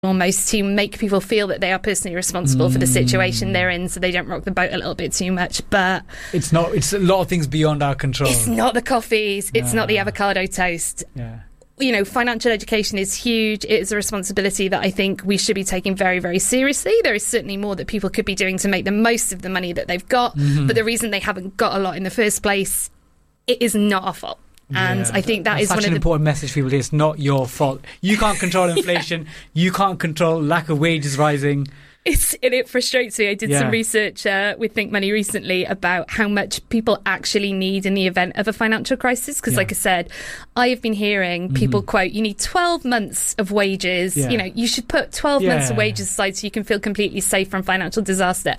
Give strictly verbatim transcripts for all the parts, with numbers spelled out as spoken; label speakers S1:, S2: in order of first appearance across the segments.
S1: almost to make people feel that they are personally responsible mm. for the situation they're in, so they don't rock the boat a little bit too much. But
S2: it's not. It's a lot of things beyond our control.
S1: It's not the coffees. It's
S2: no.
S1: not the avocado toast.
S2: Yeah.
S1: You know, financial education is huge. It is a responsibility that I think we should be taking very, very seriously. There is certainly more that people could be doing to make the most of the money that they've got. Mm-hmm. But the reason they haven't got a lot in the first place, it is not our fault. And yeah, I think that
S2: that's
S1: is
S2: such
S1: one of
S2: an
S1: the
S2: important message for people. It's not your fault. You can't control inflation. yeah. You can't control lack of wages rising.
S1: It's, and it frustrates me. I did
S2: yeah.
S1: some research uh, with Think Money recently about how much people actually need in the event of a financial crisis. Because, yeah. like I said, I have been hearing people mm-hmm. quote, you need twelve months of wages. Yeah. You know, you should put twelve yeah. months of wages aside so you can feel completely safe from financial disaster.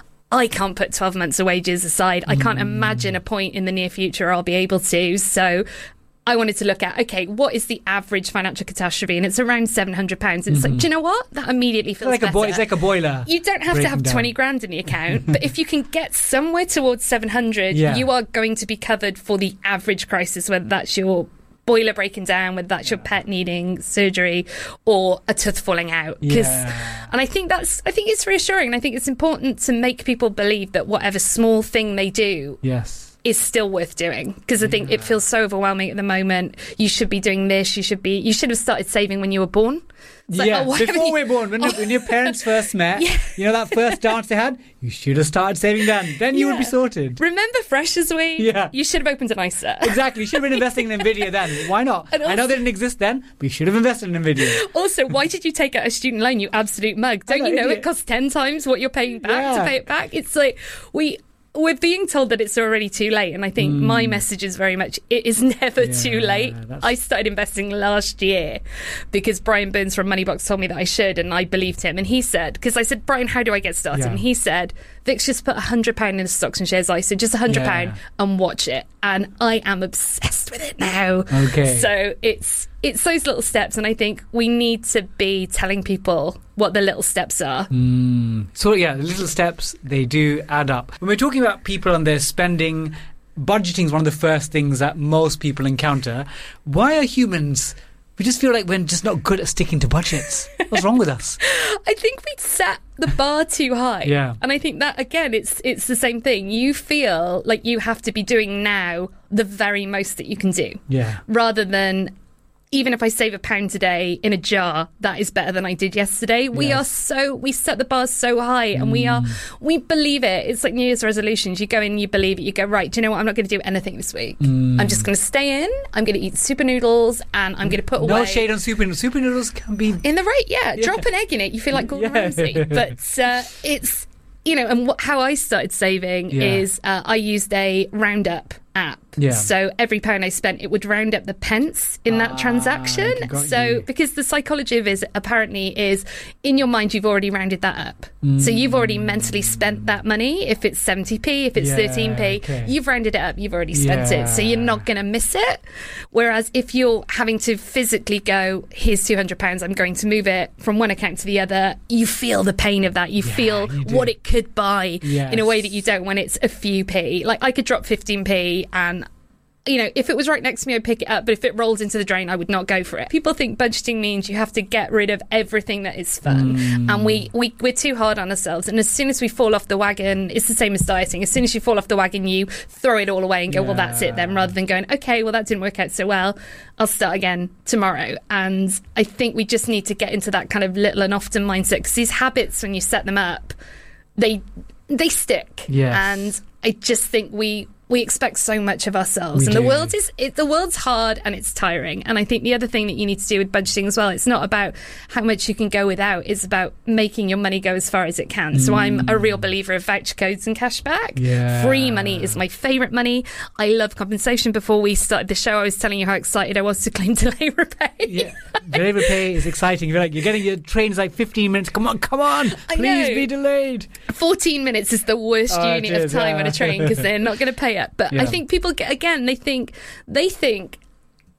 S1: I can't put twelve months of wages aside. I can't mm. imagine a point in the near future I'll be able to. So I wanted to look at, okay, what is the average financial catastrophe? And it's around seven hundred pounds. And it's mm-hmm. like, do you know what? That immediately feels
S2: it's like
S1: better.
S2: A boi- it's like a boiler.
S1: You don't have to have
S2: down.
S1: twenty grand in the account. But if you can get somewhere towards seven hundred, yeah. you are going to be covered for the average crisis, whether that's your boiler breaking down, whether that's your pet needing surgery or a tooth falling out.
S2: Yeah.
S1: And I think that's, I think it's reassuring. And I think it's important to make people believe that whatever small thing they do
S2: yes.
S1: is still worth doing. Because I think yeah. it feels so overwhelming at the moment. You should be doing this. You should be, you should have started saving when you were born. It's like,
S2: yeah,
S1: oh,
S2: before
S1: you...
S2: we were born, when, oh. when your parents first met,
S1: yeah.
S2: you know that first dance they had? You should have started saving then. Then you
S1: yeah.
S2: would be sorted.
S1: Remember Freshers Week?
S2: Yeah.
S1: You should have opened an I S A.
S2: Exactly. You should have been investing in NVIDIA then. Why not? Also, I know they didn't exist then, but you should have invested in NVIDIA.
S1: Also, why did you take out a student loan, you absolute mug? Don't know, you know idiot. It costs ten times what you're paying back yeah. to pay it back? It's like, we... We're being told that it's already too late, and I think mm. my message is very much it is never yeah, too late. That's... I started investing last year because Brian Burns from Moneybox told me that I should, and I believed him. And he said, because I said, Brian, how do I get started? Yeah. And he said, Vix, just put one hundred pounds in the stocks and shares I S A, just one hundred pounds yeah. and watch it. And I am obsessed with it now.
S2: Okay.
S1: So it's it's those little steps, and I think we need to be telling people what the little steps are.
S2: Mm. So yeah, the little steps, they do add up. When we're talking about people and their spending, budgeting is one of the first things that most people encounter. Why are humans... We just feel like we're just not good at sticking to budgets. What's wrong with us?
S1: I think we set the bar too high.
S2: Yeah.
S1: And I think that, again, it's it's the same thing. You feel like you have to be doing now the very most that you can do.
S2: Yeah.
S1: Rather than... Even if I save a pound today in a jar, that is better than I did yesterday. We
S2: yes.
S1: are so, we set the bar so high and mm. we are, we believe it. It's like New Year's resolutions. You go in, you believe it, you go, right, do you know what? I'm not going to do anything this week. Mm. I'm just going to stay in, I'm going to eat super noodles and I'm going to put
S2: no
S1: away.
S2: No shade on super noodles. Super noodles can be...
S1: In the right, yeah.
S2: yeah.
S1: Drop an egg in it. You feel like Gordon
S2: yeah.
S1: Ramsay. But uh, it's, you know, and what, how I started saving
S2: yeah.
S1: is uh, I used a Roundup app.
S2: Yeah.
S1: So every pound I spent, it would round up the pence in that
S2: ah,
S1: transaction. So
S2: you.
S1: because the psychology of it apparently is in your mind, you've already rounded that up. Mm. So you've already mentally spent that money. If it's seventy p, if it's
S2: yeah,
S1: thirteen p,
S2: okay.
S1: you've rounded it up. You've already spent
S2: yeah.
S1: it. So you're not going to miss it. Whereas if you're having to physically go, here's two hundred pounds, I'm going to move it from one account to the other, you feel the pain of that. You
S2: yeah,
S1: feel
S2: you
S1: what it could buy
S2: yes.
S1: in a way that you don't when it's a few p. Like I could drop fifteen p and you know, if it was right next to me, I'd pick it up. But if it rolled into the drain, I would not go for it. People think budgeting means you have to get rid of everything that is fun. Mm. And we, we, we're too hard on ourselves. And as soon as we fall off the wagon, it's the same as dieting. As soon as you fall off the wagon, you throw it all away and go, yeah. well, that's it then. Rather than going, okay, well, that didn't work out so well. I'll start again tomorrow. And I think we just need to get into that kind of little and often mindset. Because these habits, when you set them up, they they stick.
S2: Yes.
S1: And I just think we... we expect so much of ourselves,
S2: we
S1: and
S2: do.
S1: the world is it, the world's hard and it's tiring. And I think the other thing that you need to do with budgeting as well, it's not about how much you can go without, it's about making your money go as far as it can. Mm. So I'm a real believer of voucher codes and cashback.
S2: Yeah.
S1: Free money is my favourite money. I love compensation. Before we started the show, I was telling you how excited I was to claim delay repay.
S2: Yeah, delay repay is exciting. You're like, you're getting your train's like fifteen minutes. Come on, come on, please be delayed.
S1: fourteen minutes is the worst
S2: oh,
S1: unit
S2: is,
S1: of time
S2: yeah.
S1: on a train because they're not going to pay it. But
S2: yeah.
S1: I think people get, again, they think they think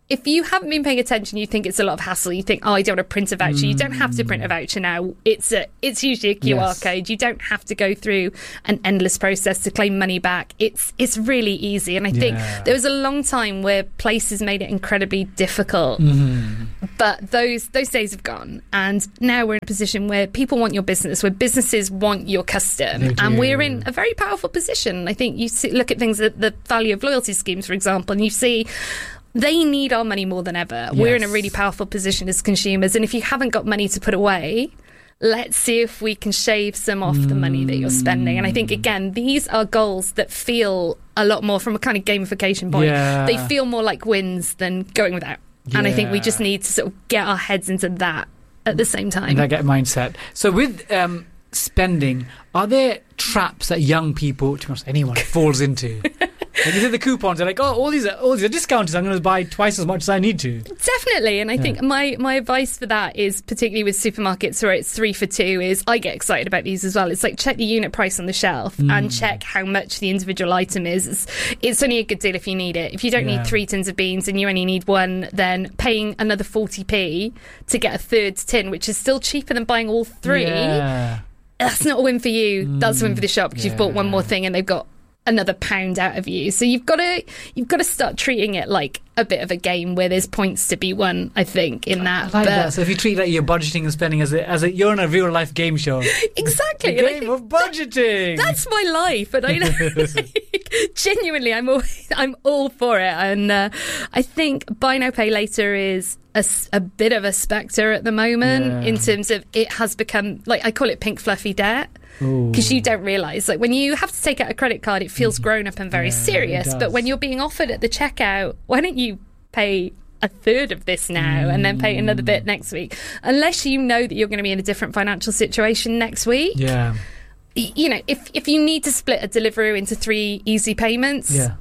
S1: if you haven't been paying attention, you think it's a lot of hassle. You think, oh, I don't want to print a voucher. Mm. You don't have to print a voucher now. It's a, it's usually a Q R yes. code. You don't have to go through an endless process to claim money back. It's it's really easy. And I think yeah. there was a long time where places made it incredibly difficult. Mm. But those those days have gone. And now we're in a position where people want your business, where businesses want your custom. And we're in a very powerful position. I think you see, look at things at the value of loyalty schemes, for example, and you see they need our money more than ever. Yes. We're in a really powerful position as consumers. And if you haven't got money to put away, let's see if we can shave some off mm. the money that you're spending. And I think, again, these are goals that feel a lot more from a kind of gamification point. Yeah. They feel more like wins than going without. Yeah. And I think we just need to sort of get our heads into that at the same time.
S2: That get mindset. So with um, spending, are there traps that young people, to be honest, anyone falls into? Like, is it the coupons? They're like, oh, all these are all these are discounted. I'm going to buy twice as much as I need to.
S1: Definitely, and I yeah. think my my advice for that is, particularly with supermarkets where it's three for two, is I get excited about these as well. It's like, check the unit price on the shelf mm. and check how much the individual item is. It's, it's only a good deal if you need it. If you don't yeah. need three tins of beans and you only need one, then paying another forty p to get a third tin, which is still cheaper than buying all three. Yeah. That's not a win for you. Mm. That's a win for the shop because yeah. you've bought one more thing and they've got another pound out of you. So you've got to you've got to start treating it like a bit of a game where there's points to be won, I think, in that.
S2: I like
S1: but,
S2: that. So if you treat like your budgeting and spending as a, as a, you're in a real life game show.
S1: Exactly.
S2: The game of budgeting.
S1: That, that's my life. And I know, like, genuinely, I'm all, I'm all for it. And uh, I think buy now, pay later is a, a bit of a spectre at the moment yeah. in terms of it has become, like, I call it pink fluffy debt. Because you don't realise, like, when you have to take out a credit card, it feels grown up and very yeah, serious. But when you're being offered at the checkout, why don't you pay a third of this now mm. and then pay another bit next week? Unless you know that you're going to be in a different financial situation next week.
S2: Yeah.
S1: You know, if if you need to split a Deliveroo into three easy payments.
S2: Yeah.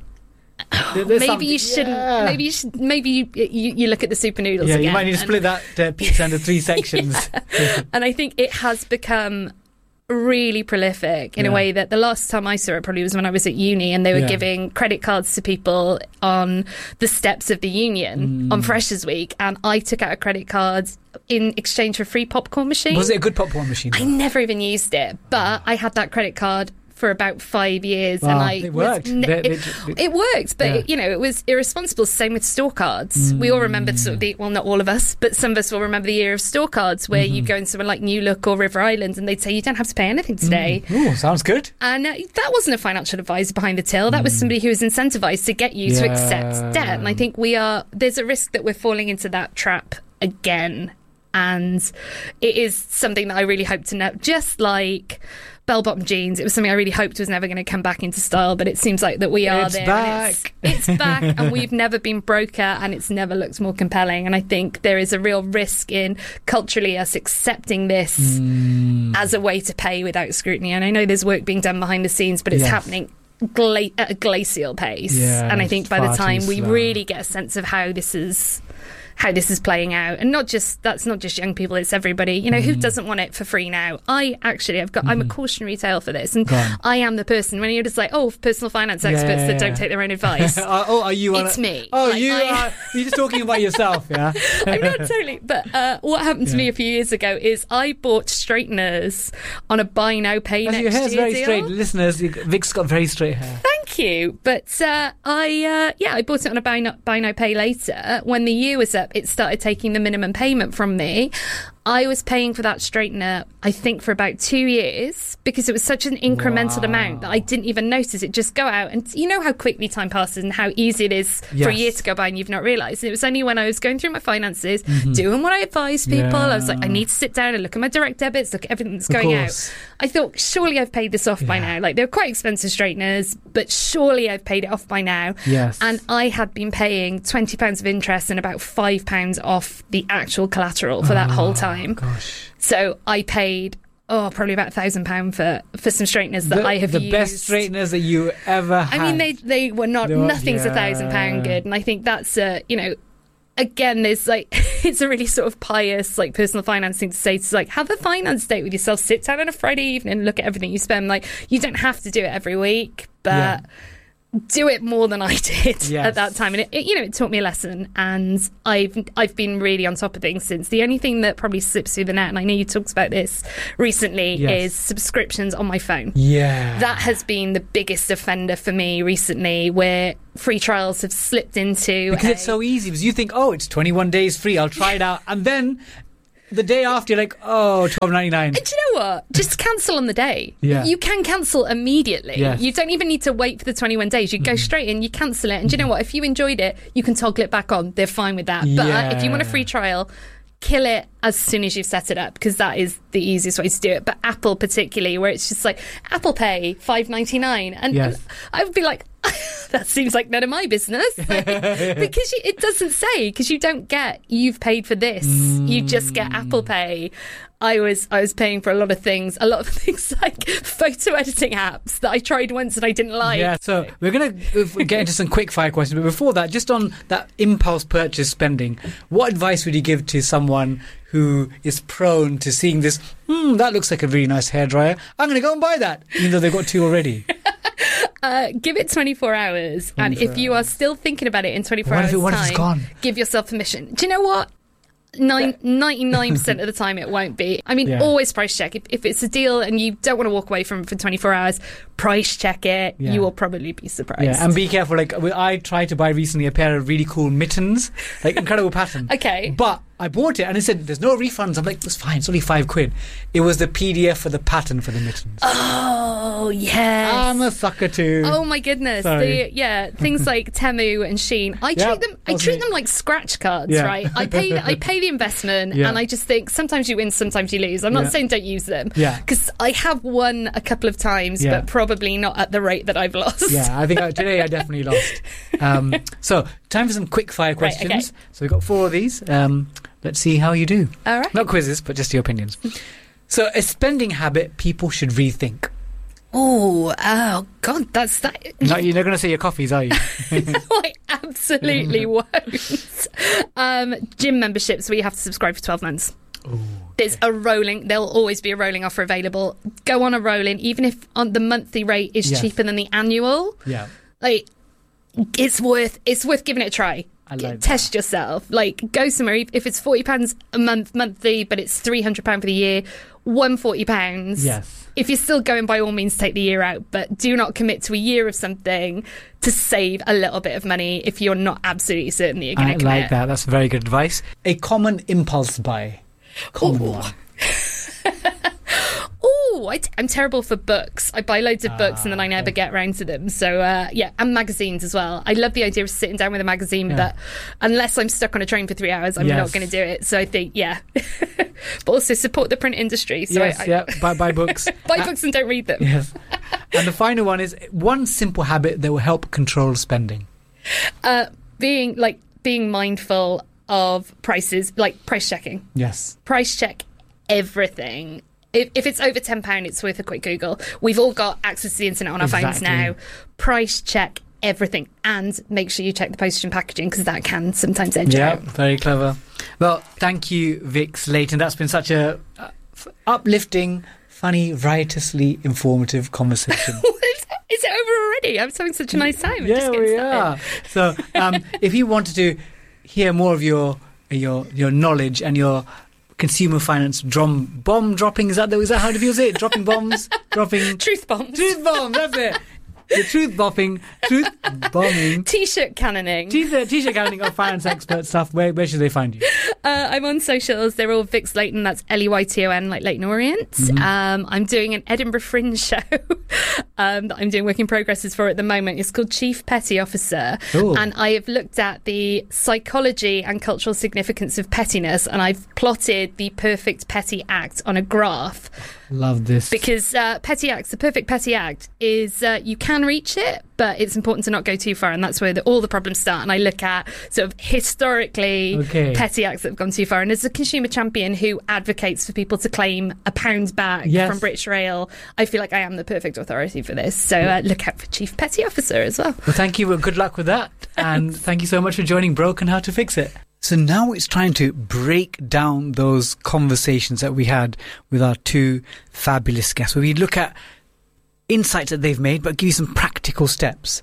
S1: maybe you shouldn't. Yeah. Maybe you should. Maybe you, you you look at the super noodles.
S2: Yeah,
S1: again
S2: you might need to split that uh, pizza into three sections.
S1: Yeah. And I think it has become really prolific in yeah. a way that the last time I saw it probably was when I was at uni, and they were yeah. giving credit cards to people on the steps of the Union mm. on Freshers Week, and I took out a credit card in exchange for a free popcorn machine.
S2: Was it a good popcorn machine?
S1: I never even used it, but I had that credit card for about five years,
S2: wow,
S1: and I
S2: it worked.
S1: Ne-
S2: they, they,
S1: it, it worked, but
S2: yeah.
S1: it, you know, it was irresponsible. Same with store cards. Mm. We all remember sort of the well, not all of us, but some of us will remember the year of store cards, where mm-hmm. you go in somewhere like New Look or River Island, and they'd say you don't have to pay anything today.
S2: Mm. Ooh, sounds good.
S1: And uh, that wasn't a financial advisor behind the till. That mm. was somebody who was incentivized to get you yeah. to accept debt. And I think we are. There's a risk that we're falling into that trap again. And it is something that I really hope to know. Just like bell-bottom jeans, it was something I really hoped was never going to come back into style, but it seems like that we are
S2: it's
S1: there.
S2: Back.
S1: It's, it's back, and we've never been broker, and it's never looked more compelling. And I think there is a real risk in culturally us accepting this mm. as a way to pay without scrutiny. And I know there's work being done behind the scenes, but it's yes. happening gla- at a glacial pace.
S2: Yeah,
S1: and I think by the time we really get a sense of how this is how this is playing out, and not just that's not just young people, it's everybody, you know, mm. who doesn't want it for free now? I actually I've got mm-hmm. I'm a cautionary tale for this, and I am the person when you're just like, oh, personal finance experts yeah, yeah, yeah. that don't take their own advice.
S2: Oh, are you on
S1: it's
S2: a,
S1: me
S2: oh
S1: like,
S2: you
S1: I,
S2: are you're just talking about yourself. Yeah.
S1: I'm not totally, but uh, what happened to yeah. me a few years ago is I bought straighteners on a buy now pay
S2: As
S1: next
S2: your hair's
S1: year
S2: very
S1: deal.
S2: Straight, listeners. Vic's got very straight hair.
S1: Thank you, but uh, I uh, yeah I bought it on a buy now, buy now pay later. When the year was up, it started taking the minimum payment from me. I was paying for that straightener, I think, for about two years because it was such an incremental wow. amount that I didn't even notice it just go out. And you know how quickly time passes and how easy it is yes. for a year to go by and you've not realised. And it was only when I was going through my finances, mm-hmm. doing what I advise people, yeah. I was like, I need to sit down and look at my direct debits, look at everything that's going out. I thought, surely I've paid this off yeah. by now. Like, they're quite expensive straighteners, but surely I've paid it off by now.
S2: Yes.
S1: And I had been paying twenty pounds of interest and about five pounds off the actual collateral for that
S2: oh.
S1: whole time.
S2: Gosh.
S1: So I paid oh probably about a thousand pound for for some straighteners that
S2: the,
S1: I have
S2: the
S1: used.
S2: The best straighteners that you ever had.
S1: I mean, they they were not. They were, nothing's yeah. a thousand pound good, and I think that's a you know. Again, there's like it's a really sort of pious like personal finance thing to say to like have a finance date with yourself, sit down on a Friday evening and look at everything you spend. Like, you don't have to do it every week, but. Yeah. do it more than I did
S2: Yes.
S1: at that time, and it, it you know it taught me a lesson, and I've I've been really on top of things since. The only thing that probably slips through the net, and I know you talked about this recently,
S2: Yes.
S1: is subscriptions on my phone.
S2: Yeah.
S1: That has been the biggest offender for me recently, where free trials have slipped into
S2: Because
S1: a-
S2: it's so easy. Because you think, oh, it's twenty-one days free. I'll try it out. And then the day after, you're like, oh, twelve ninety-nine.
S1: And do you know what? Just cancel on the day.
S2: Yeah.
S1: You can cancel immediately.
S2: Yes.
S1: You don't even need to wait for the twenty-one days. You go straight in, you cancel it. And do you know what? If you enjoyed it, you can toggle it back on. They're fine with that. But
S2: Yeah.
S1: if you want a free trial, kill it as soon as you've set it up, because that is the easiest way to do it. But Apple particularly, where it's just like Apple Pay five ninety-nine, and,
S2: Yes.
S1: and I would be like, that seems like none of my business. Like, because you, it doesn't say, because you don't get you've paid for this, you just get Apple Pay. I was I was paying for a lot of things, a lot of things like photo editing apps that I tried once and I didn't like.
S2: Yeah, so we're going to get into some quick fire questions. But before that, just on that impulse purchase spending, what advice would you give to someone who is prone to seeing this, hmm, that looks like a really nice hairdryer, I'm going to go and buy that, even though they've got two already?
S1: Uh, give it twenty-four hours, and if you are still thinking about it in twenty-four
S2: What if
S1: hours
S2: it- what if it's
S1: time,
S2: gone?
S1: give yourself permission. Do you know what? Nine, ninety-nine percent of the time it won't be. I mean,
S2: Yeah.
S1: always price check. If, if it's a deal and you don't want to walk away from it for twenty-four hours, price check it.
S2: Yeah.
S1: You will probably be surprised.
S2: Yeah, and be careful. Like, I tried to buy recently a pair of really cool mittens, like incredible pattern.
S1: Okay.
S2: But I bought it and it said, there's no refunds. I'm like, it's fine, it's only five quid. It was the P D F for the pattern for the mittens.
S1: Oh, yes.
S2: I'm a sucker too.
S1: Oh my goodness!
S2: Sorry.
S1: The, yeah, things like Temu and Shein. I
S2: Yeah,
S1: treat them. I
S2: that's
S1: treat
S2: me.
S1: them like scratch cards,
S2: Yeah.
S1: right? I pay. I pay the investment,
S2: Yeah.
S1: and I just think sometimes you win, sometimes you lose. I'm not
S2: Yeah.
S1: saying don't use them,
S2: Yeah.
S1: because I have won a couple of times,
S2: Yeah.
S1: but probably not at the rate that I've lost.
S2: Yeah, I think I, today I definitely lost. Um, so, time for some quick fire
S1: Right,
S2: questions.
S1: okay.
S2: So, we've got four of these. Um, let's see how you do.
S1: All right.
S2: Not quizzes, but just your opinions. So, a spending habit people should rethink.
S1: Oh, oh God, that's that.
S2: No, you're not going to say your coffees, are you?
S1: I absolutely won't. Um, gym memberships where you have to subscribe for twelve months.
S2: Ooh.
S1: There's a rolling, there'll always be a rolling offer available. Go on a rolling, even if on the monthly rate is
S2: Yes.
S1: cheaper than the annual.
S2: Yeah.
S1: Like, it's worth it's worth giving it a try.
S2: I like
S1: Test yourself. Like, go somewhere. If it's forty pounds a month monthly, but it's three hundred pounds for the year, one hundred forty pounds.
S2: Yes.
S1: If you're still going, by all means, take the year out, but do not commit to a year of something to save a little bit of money if you're not absolutely certain that you're going
S2: I
S1: to commit.
S2: like that. That's very good advice. A common impulse buy. Common
S1: Ooh.
S2: one.
S1: Oh, I t- I'm terrible for books. I buy loads of books and then I never
S2: okay.
S1: get round to them. So, uh, yeah, and magazines as well. I love the idea of sitting down with a magazine,
S2: Yeah.
S1: but unless I'm stuck on a train for three hours, I'm
S2: Yes.
S1: not going to do it. So I think, yeah. But also support the print industry. So
S2: Yes,
S1: I, I
S2: yeah. Buy, buy books.
S1: buy
S2: Uh,
S1: books and don't read them.
S2: Yes. And the final one is one simple habit that will help control spending.
S1: Uh, being like being mindful of prices, like price checking.
S2: Yes.
S1: Price check everything. If, if it's over ten pounds, it's worth a quick Google. We've all got access to the internet on our phones
S2: Exactly.
S1: now. Price check everything, and make sure you check the postage and packaging, because that can sometimes edge
S2: Yeah,
S1: out.
S2: very clever. Well, thank you, Vic Slayton. That's been such a uh, f- uplifting, funny, riotously informative conversation.
S1: Is it over already? I was having such a nice time. I'm
S2: Yeah,
S1: just getting
S2: we
S1: started.
S2: are. So, um, if you wanted to hear more of your your your knowledge and your consumer finance drum bomb dropping, is that the, is that how do you say it? Dropping bombs, dropping
S1: Truth bombs.
S2: truth bomb. That's it. The truth bombing, truth bombing.
S1: T-shirt cannoning.
S2: T-shirt, t-shirt counting of finance expert stuff. Where where should they find you?
S1: Uh, I'm on socials. They're all Vic Slayton. That's L E Y T O N, like Leighton Orient.
S2: Mm-hmm.
S1: Um, I'm doing an Edinburgh Fringe show um, that I'm doing work in progresses for at the moment. It's called Chief Petty Officer.
S2: Ooh.
S1: And I have looked at the psychology and cultural significance of pettiness, and I've plotted the perfect petty act on a graph.
S2: Love this.
S1: Because uh, petty acts, the perfect petty act is uh, you can reach it, but it's important to not go too far, and that's where the, all the problems start. And I look at sort of historically
S2: Okay.
S1: petty acts that have gone too far. And as a consumer champion who advocates for people to claim a pound back
S2: Yes.
S1: from British Rail, I feel like I am the perfect authority for this. So uh, look out for Chief Petty Officer as well.
S2: Well, thank you. Well, good luck with that. And thank you so much for joining Broke and How to Fix It. So now it's time to break down those conversations that we had with our two fabulous guests, where we look at insights that they've made, but give you some practical steps.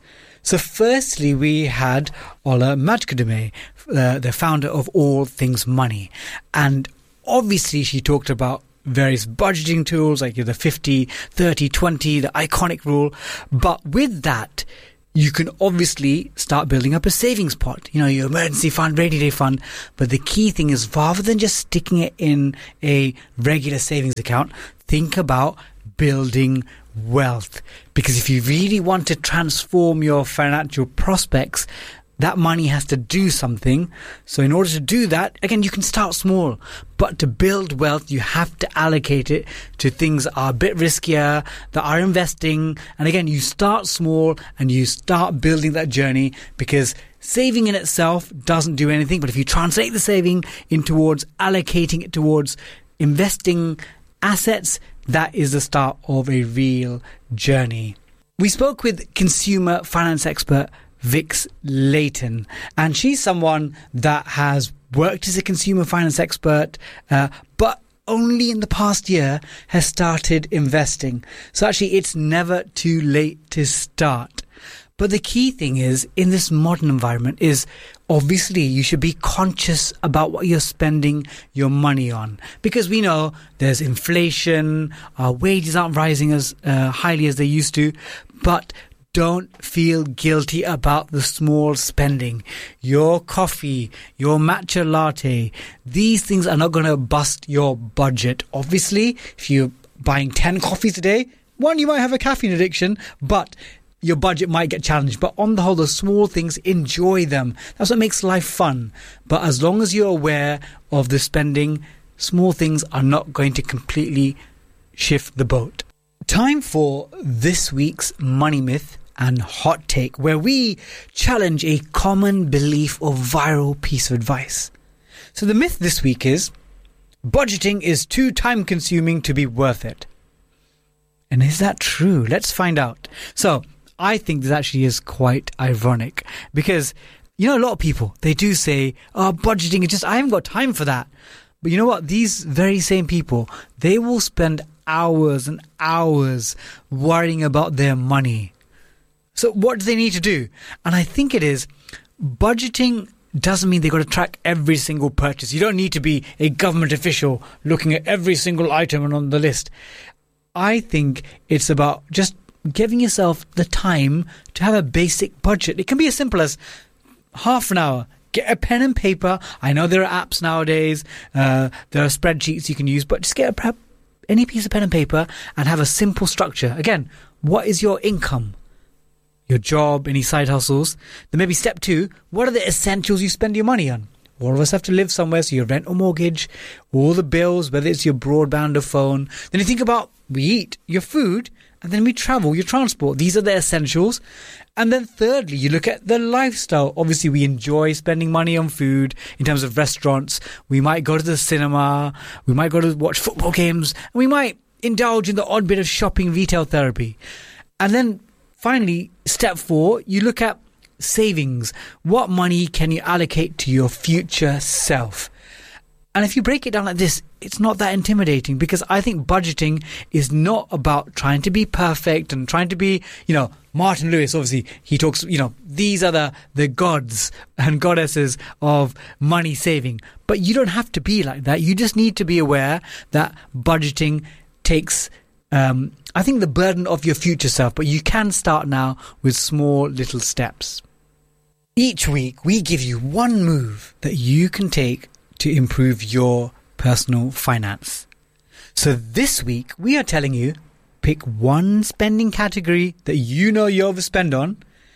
S2: So firstly, we had Ola Madkademe, uh, the founder of All Things Money. And obviously she talked about various budgeting tools like the fifty, thirty, twenty, the iconic rule. But with that, you can obviously start building up a savings pot, you know, your emergency fund, rainy day fund. But the key thing is, rather than just sticking it in a regular savings account, think about building wealth. Because if you really want to transform your financial prospects, that money has to do something. So in order to do that, again, you can start small. But to build wealth, you have to allocate it to things that are a bit riskier, that are investing. And again, you start small and you start building that journey, because saving in itself doesn't do anything. But if you translate the saving in towards allocating it towards investing assets, that is the start of a real journey. We spoke with consumer finance expert Vix Layton, and she's someone that has worked as a consumer finance expert, uh, but only in the past year has started investing. So actually, it's never too late to start. But the key thing is, in this modern environment, is obviously you should be conscious about what you're spending your money on. Because we know there's inflation, our wages aren't rising as uh, highly as they used to, but don't feel guilty about the small spending. Your coffee, your matcha latte, these things are not going to bust your budget. Obviously, if you're buying ten coffees a day, one, you might have a caffeine addiction, but your budget might get challenged. But on the whole, the small things, enjoy them. That's what makes life fun. But as long as you're aware of the spending, small things are not going to completely shift the boat. Time for this week's Money Myth and Hot Take, where we challenge a common belief or viral piece of advice. So the myth this week is, budgeting is too time consuming to be worth it. And is that true? Let's find out. So I think this actually is quite ironic, because, you know, a lot of people, they do say, oh, budgeting is just, I haven't got time for that. But you know what? These very same people, they will spend hours and hours worrying about their money. So what do they need to do? And I think it is, budgeting doesn't mean they've got to track every single purchase. You don't need to be a government official looking at every single item on the list. I think it's about just giving yourself the time to have a basic budget. It can be as simple as half an hour. Get a pen and paper. I know there are apps nowadays. Uh, there are spreadsheets you can use, but just get a prep, any piece of pen and paper and have a simple structure. Again, what is your income? Your job, any side hustles? Then maybe step two, what are the essentials you spend your money on? All of us have to live somewhere, so your rent or mortgage, all the bills, whether it's your broadband or phone. Then you think about, we eat, your food, and then we travel, your transport. These are the essentials. And then thirdly, you look at the lifestyle. Obviously, we enjoy spending money on food in terms of restaurants. We might go to the cinema. We might go to watch football games. And we might indulge in the odd bit of shopping, retail therapy. And then finally, step four, you look at savings. What money can you allocate to your future self? And if you break it down like this, it's not that intimidating, because I think budgeting is not about trying to be perfect and trying to be, you know, Martin Lewis, obviously, he talks, you know, these are the, the gods and goddesses of money saving. But you don't have to be like that. You just need to be aware that budgeting takes, um, I think, the burden of your future self. But you can start now with small little steps. Each week, we give you one move that you can take to improve your personal finance. So this week, we are telling you, pick one spending category that you know you overspend on,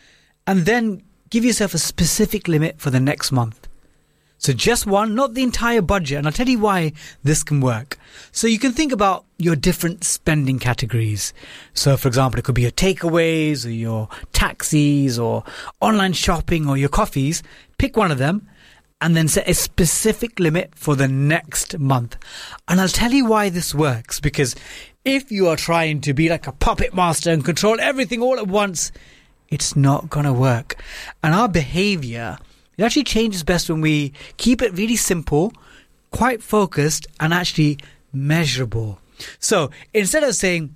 S2: and then give yourself a specific limit for the next month. So just one, not the entire budget. And I'll tell you why this can work. So you can think about your different spending categories. So for example, it could be your takeaways or your taxis or online shopping or your coffees. Pick one of them and then set a specific limit for the next month. And I'll tell you why this works, because if you are trying to be like a puppet master and control everything all at once, it's not going to work. And our behavior, it actually changes best when we keep it really simple, quite focused, and actually measurable. So instead of saying,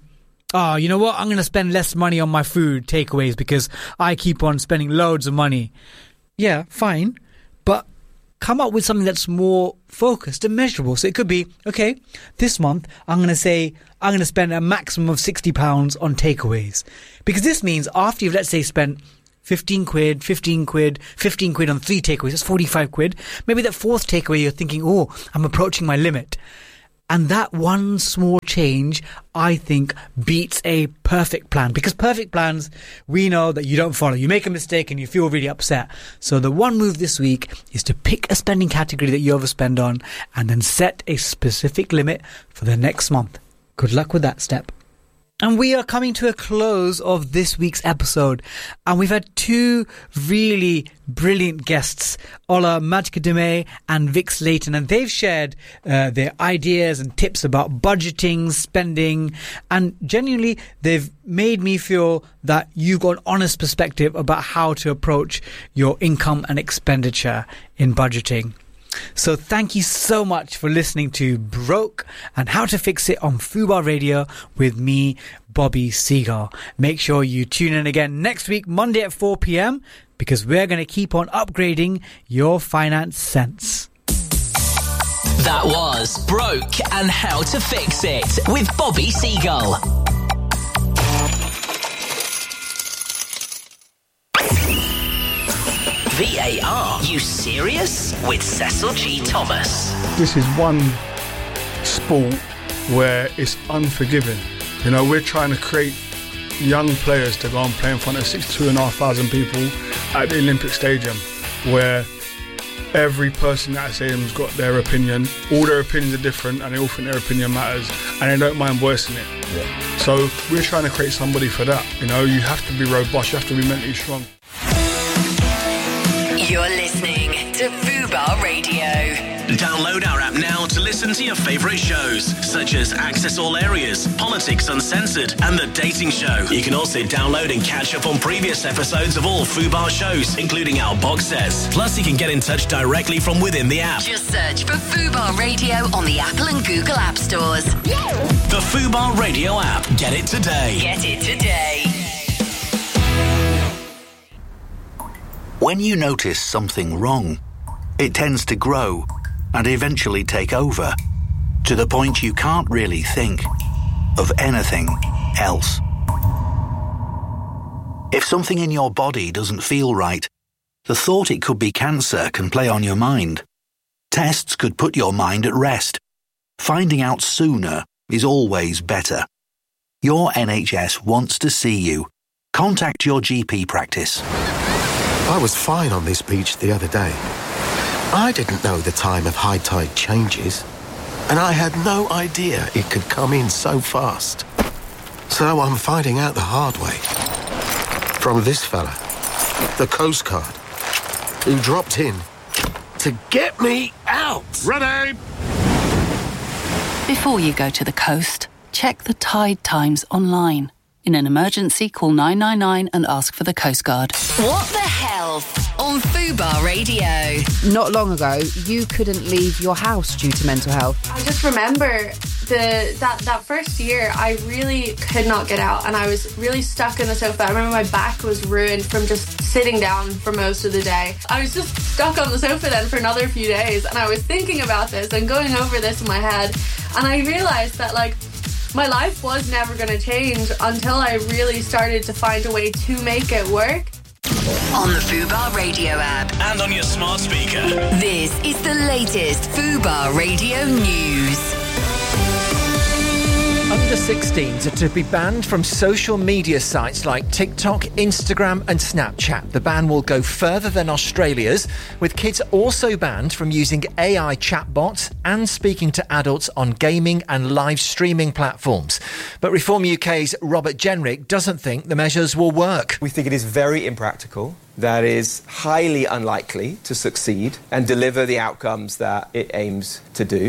S2: oh, you know what? I'm going to spend less money on my food takeaways because I keep on spending loads of money. Yeah, fine. But come up with something that's more focused and measurable. So it could be, okay, this month I'm going to say I'm going to spend a maximum of sixty pounds on takeaways. Because this means after you've, let's say, spent fifteen quid, fifteen quid, fifteen quid on three takeaways, that's forty-five quid. Maybe that fourth takeaway you're thinking, oh, I'm approaching my limit. And that one small change, I think, beats a perfect plan. Because perfect plans, we know that you don't follow. You make a mistake and you feel really upset. So the one move this week is to pick a spending category that you overspend on and then set a specific limit for the next month. Good luck with that step. And we are coming to a close of this week's episode. And we've had two really brilliant guests, Ola Majkadime and Vic Slayton. And they've shared uh, their ideas and tips about budgeting, spending. And genuinely, they've made me feel that you've got an honest perspective about how to approach your income and expenditure in budgeting. So thank you so much for listening to Broke and How to Fix It on Fubar Radio with me, Bobby Seagull. Make sure you tune in again next week, Monday at four p.m, because we're going to keep on upgrading your finance sense.
S3: That was Broke and How to Fix It with Bobby Seagull. V A R, you serious? With Cecil G. Thomas.
S4: This is one sport where it's unforgiving. You know, we're trying to create young players to go and play in front of sixty-two and a half thousand people at the Olympic Stadium, where every person at that stadium's got their opinion. All their opinions are different and they all think their opinion matters and they don't mind voicing it. Yeah. So we're trying to create somebody for that. You know, you have to be robust, you have to be mentally strong.
S5: You're listening to Fubar Radio.
S3: Download our app now to listen to your favourite shows, such as Access All Areas, Politics Uncensored, and The Dating Show. You can also download and catch up on previous episodes of all Fubar shows, including our box sets. Plus, you can get in touch directly from within the app.
S5: Just search for Fubar Radio on the Apple and Google App Stores.
S3: The Fubar Radio app. Get it today.
S5: Get it today.
S6: When you notice something wrong, it tends to grow and eventually take over, to the point you can't really think of anything else. If something in your body doesn't feel right, the thought it could be cancer can play on your mind. Tests could put your mind at rest. Finding out sooner is always better. Your N H S wants to see you. Contact your G P practice.
S7: I was fine on this beach the other day. I didn't know the time of high tide changes, and I had no idea it could come in so fast. So I'm finding out the hard way. From this fella, the Coast Guard, who dropped in to get me out.
S4: Ready!
S8: Before you go to the coast, check the tide times online. In an emergency, call nine nine nine and ask for the Coast Guard.
S5: What the Health on Fubar Radio.
S9: Not long ago, you couldn't leave your house due to mental health.
S10: I just remember the that, that first year, I really could not get out and I was really stuck in the sofa. I remember my back was ruined from just sitting down for most of the day. I was just stuck on the sofa then for another few days and I was thinking about this and going over this in my head, and I realised that, like, my life was never going to change until I really started to find a way to make it work.
S5: On the Fubar Radio app.
S3: And on your smart speaker.
S5: This is the latest Fubar Radio news.
S11: Under sixteens are to be banned from social media sites like TikTok, Instagram and Snapchat. The ban will go further than Australia's, with kids also banned from using A I chatbots and speaking to adults on gaming and live streaming platforms. But Reform U K's Robert Jenrick doesn't think the measures will work.
S12: We think it is very impractical, that is highly unlikely to succeed and deliver the outcomes that it aims to do.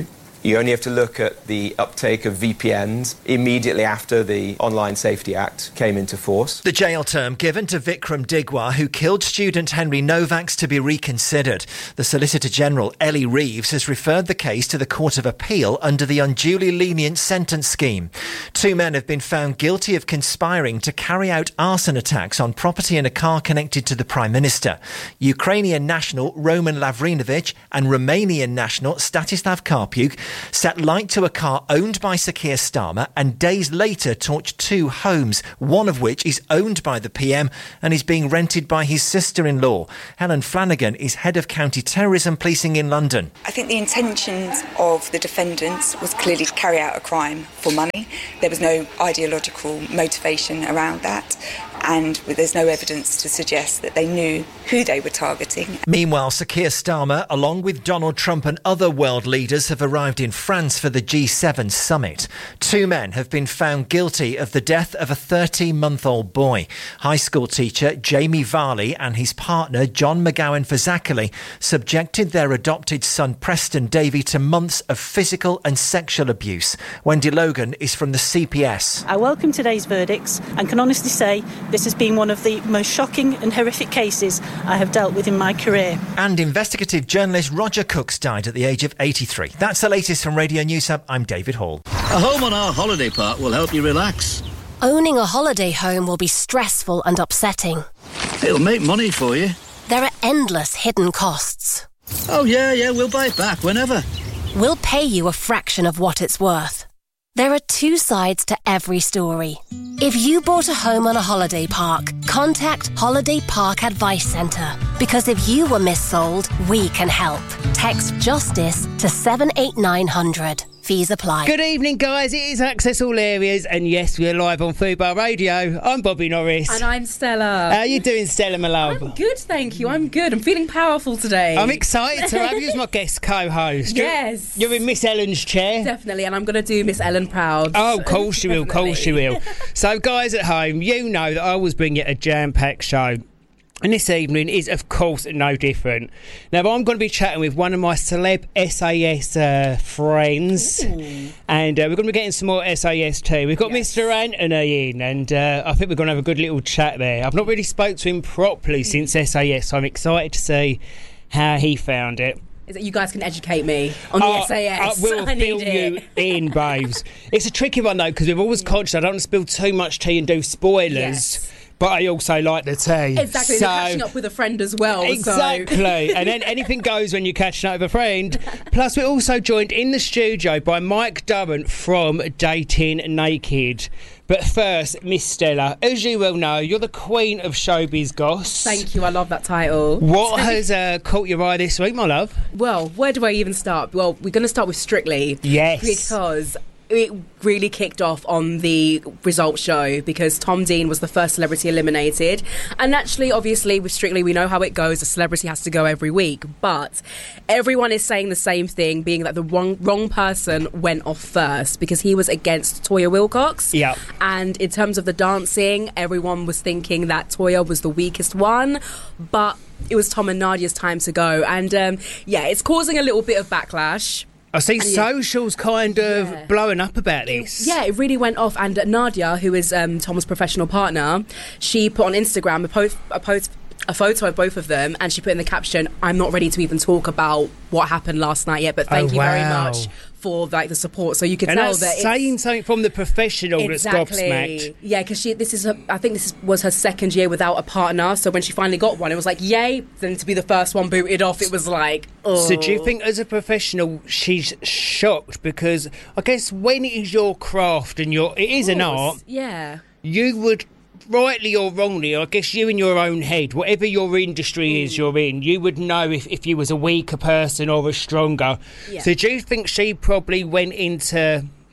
S12: You only have to look at the uptake of V P Ns immediately after the Online Safety Act came into force.
S11: The jail term given to Vikram Digwa, who killed student Henry Novak's, to be reconsidered. The Solicitor General, Ellie Reeves, has referred the case to the Court of Appeal under the unduly lenient sentence scheme. Two men have been found guilty of conspiring to carry out arson attacks on property in a car connected to the Prime Minister. Ukrainian national Roman Lavrinovich and Romanian national Stanislav Karpuk set light to a car owned by Sir Keir Starmer and days later torched two homes, one of which is owned by the P M and is being rented by his sister-in-law. Helen Flanagan is head of county terrorism policing in London.
S13: I think the intentions of the defendants was clearly to carry out a crime for money. There was no ideological motivation around that, and there's no evidence to suggest that they knew who they were targeting.
S11: Meanwhile, Sir Keir Starmer, along with Donald Trump and other world leaders, have arrived in France for the G seven summit. Two men have been found guilty of the death of a thirteen-month-old boy. High school teacher Jamie Varley and his partner John McGowan Fazakerley subjected their adopted son Preston Davey to months of physical and sexual abuse. Wendy Logan is from the C P S.
S14: I welcome today's verdicts and can honestly say this has been one of the most shocking and horrific cases I have dealt with in my career.
S11: And investigative journalist Roger Cooks died at the age of eighty-three. That's the latest from Radio News Hub. I'm David Hall.
S15: A home on our holiday park will help you relax.
S16: Owning a holiday home will be stressful and upsetting.
S15: It'll make money for you.
S16: There are endless hidden costs.
S15: Oh, yeah, yeah, we'll buy it back whenever.
S16: We'll pay you a fraction of what it's worth. There are two sides to every story. If you bought a home on a holiday park, contact Holiday Park Advice Centre. Because if you were missold, we can help. Text JUSTICE to seven eight nine hundred. Fees apply.
S17: Good evening, guys. It is Access All Areas, and yes, we're live on Fubar Radio. I'm Bobby Norris.
S18: And I'm Stella.
S17: How are you doing, Stella, my love?
S18: I'm good, thank you. I'm good. I'm feeling powerful today.
S17: I'm excited to have you as my guest co-host.
S18: Yes.
S17: You're, you're in Miss Ellen's chair.
S18: Definitely, and I'm going to do Miss Ellen proud.
S17: Oh, of course you will, of course you will. So, guys at home, you know that I always bring you a jam-packed show. And this evening is, of course, no different. Now, I'm going to be chatting with one of my celeb S A S uh, friends. Ooh. And uh, we're going to be getting some more S A S too. We've got yes. Mister Anthony in, and uh, I think we're going to have a good little chat there. I've not really spoke to him properly since S A S, so I'm excited to see how he found it.
S18: Is that you guys can educate me on the uh, S A S?
S17: Uh, we'll
S18: I
S17: fill
S18: need
S17: you in, babes. It's a tricky one, though, because we're always conscious. I don't want to spill too much tea and do spoilers.
S18: Yes.
S17: But I also like the tea.
S18: Exactly,
S17: so,
S18: you're catching up with a friend as well.
S17: Exactly.
S18: So.
S17: And then anything goes when you're catching up with a friend. Plus, we're also joined in the studio by Mike Durrant from Dating Naked. But first, Miss Stella, as you well know, you're the queen of showbiz goss.
S18: Thank you, I love that title.
S17: What has uh, caught your eye this week, my love?
S18: Well, where do I even start? Well, we're going to start with Strictly.
S17: Yes.
S18: Because it really kicked off on the results show because Tom Dean was the first celebrity eliminated. And naturally, obviously, with Strictly, we know how it goes. A celebrity has to go every week. But everyone is saying the same thing, being that the wrong, wrong person went off first because he was against Toya Wilcox.
S17: Yeah.
S18: And in terms of the dancing, everyone was thinking that Toya was the weakest one. But it was Tom and Nadia's time to go. And, um, yeah, it's causing a little bit of backlash.
S17: I see
S18: and
S17: socials yeah. kind of yeah. blowing up about this.
S18: It, yeah, it really went off. And Nadia, who is um, Tom's professional partner, she put on Instagram a post, a post, a photo of both of them, and she put in the caption, "I'm not ready to even talk about what happened last night yet, but thank
S17: oh,
S18: you
S17: wow.
S18: very much for like the support." So you could
S17: and
S18: tell
S17: that's
S18: that it's
S17: saying something from the professional
S18: exactly.
S17: that's gobsmacked.
S18: Yeah, because she this is her, I think this was her second year without a partner. So when she finally got one, it was like yay. Then to be the first one booted off, it was like. Oh.
S17: So do you think, as a professional, she's shocked because I guess when it is your craft and your it is an art,
S18: yeah,
S17: you would. Rightly or wrongly, I guess you in your own head, whatever your industry mm. is you're in, you would know if, if you was a weaker person or a stronger.
S18: Yeah.
S17: So do you think she probably went into